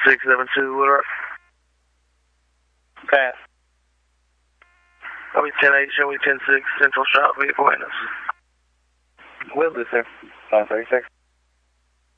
672, what up? Pass. I'll be 10-8, show me 10-6, Central Shop, vehicle witness. Will do, sir. 536.